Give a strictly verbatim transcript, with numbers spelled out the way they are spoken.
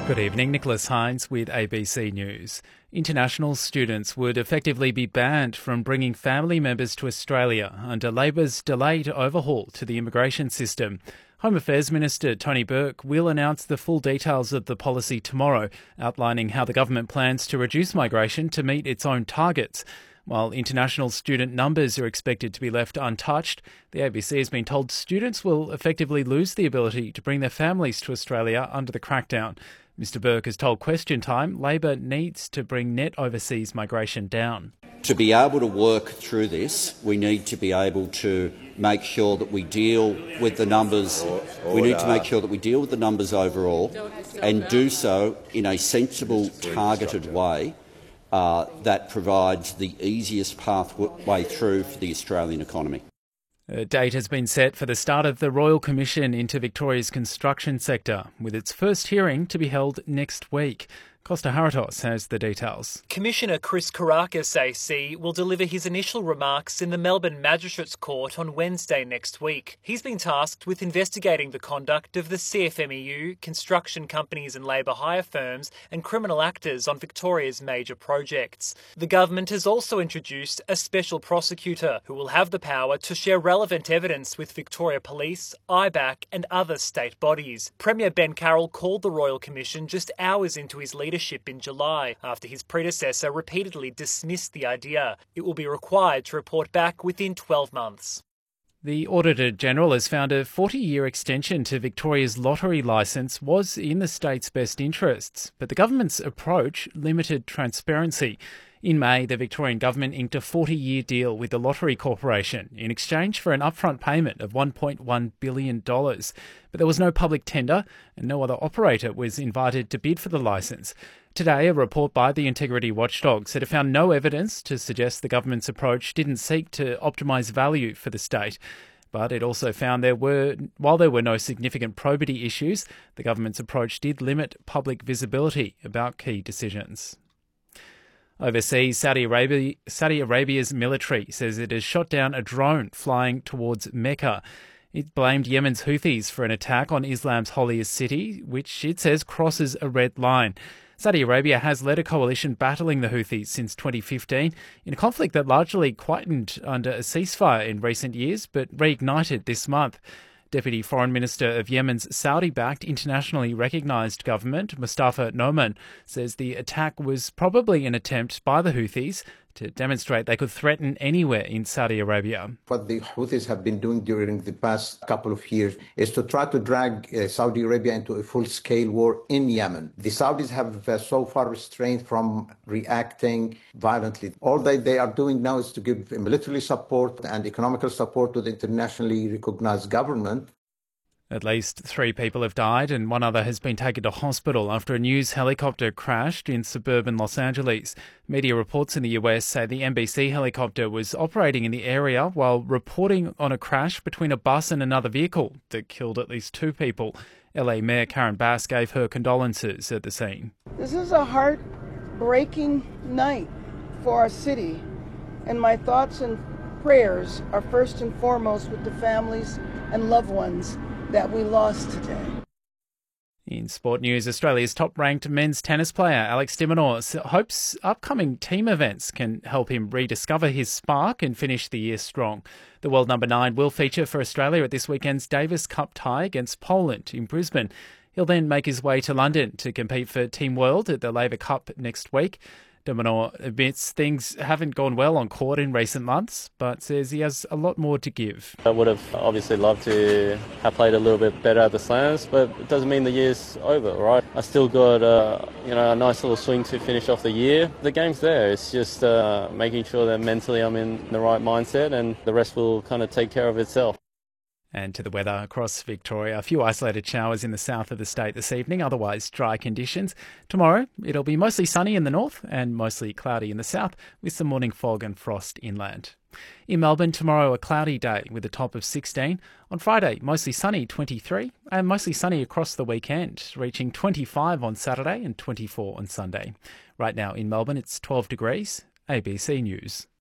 Good evening, Nicholas Hines with A B C News. International students would effectively be banned from bringing family members to Australia under Labor's delayed overhaul to the immigration system. Home Affairs Minister Tony Burke will announce the full details of the policy tomorrow, outlining how the government plans to reduce migration to meet its own targets. While international student numbers are expected to be left untouched, the A B C has been told students will effectively lose the ability to bring their families to Australia under the crackdown. Mister Burke has told Question Time Labor needs to bring net overseas migration down. To be able to work through this, we need to be able to make sure that we deal with the numbers. We need to make sure that we deal with the numbers overall and do so in a sensible, targeted way uh, that provides the easiest pathway through for the Australian economy. A date has been set for the start of the Royal Commission into Victoria's construction sector, with its first hearing to be held next week. Costa Haratos has the details. Commissioner Chris Kourakis A C will deliver his initial remarks in the Melbourne Magistrates Court on Wednesday next week. He's been tasked with investigating the conduct of the C F M E U, construction companies and labour hire firms and criminal actors on Victoria's major projects. The government has also introduced a special prosecutor who will have the power to share relevant evidence with Victoria Police, I B A C and other state bodies. Premier Ben Carroll called the Royal Commission just hours into his leadership in July, after his predecessor repeatedly dismissed the idea. It will be required to report back within twelve months. The Auditor-General has found a forty-year extension to Victoria's lottery licence was in the state's best interests, but the government's approach limited transparency. In May, the Victorian government inked a forty-year deal with the Lottery Corporation in exchange for an upfront payment of one point one billion dollars. But there was no public tender and no other operator was invited to bid for the licence. Today, a report by the Integrity Watchdog said it found no evidence to suggest the government's approach didn't seek to optimise value for the state. But it also found there were, while there were no significant probity issues, the government's approach did limit public visibility about key decisions. Overseas, Saudi Arabia, Saudi Arabia's military says it has shot down a drone flying towards Mecca. It blamed Yemen's Houthis for an attack on Islam's holiest city, which it says crosses a red line. Saudi Arabia has led a coalition battling the Houthis since twenty fifteen in a conflict that largely quietened under a ceasefire in recent years but reignited this month. Deputy Foreign Minister of Yemen's Saudi-backed internationally recognised government, Mustafa Noman, says the attack was probably an attempt by the Houthis to demonstrate they could threaten anywhere in Saudi Arabia. What the Houthis have been doing during the past couple of years is to try to drag uh, Saudi Arabia into a full-scale war in Yemen. The Saudis have uh, so far restrained from reacting violently. All that they are doing now is to give military support and economical support to the internationally recognized government. At least three people have died and one other has been taken to hospital after a news helicopter crashed in suburban Los Angeles. Media reports in the U S say the N B C helicopter was operating in the area while reporting on a crash between a bus and another vehicle that killed at least two people. L A Mayor Karen Bass gave her condolences at the scene. This is a heartbreaking night for our city, and my thoughts and prayers are first and foremost with the families and loved ones that we lost today. In sport news, Australia's top-ranked men's tennis player Alex de Minaur hopes upcoming team events can help him rediscover his spark and finish the year strong. The world number nine will feature for Australia at this weekend's Davis Cup tie against Poland in Brisbane. He'll then make his way to London to compete for Team World at the Laver Cup next week. De Minaur admits things haven't gone well on court in recent months, but says he has a lot more to give. I would have obviously loved to have played a little bit better at the slams, but it doesn't mean the year's over, right? I still got uh, you know a nice little swing to finish off the year. The game's there. It's just uh, making sure that mentally I'm in the right mindset, and the rest will kind of take care of itself. And to the weather across Victoria, a few isolated showers in the south of the state this evening, otherwise dry conditions. Tomorrow, it'll be mostly sunny in the north and mostly cloudy in the south, with some morning fog and frost inland. In Melbourne, tomorrow a cloudy day with a top of sixteen. On Friday, mostly sunny, twenty-three, and mostly sunny across the weekend, reaching twenty-five on Saturday and twenty-four on Sunday. Right now in Melbourne, it's twelve degrees. A B C News.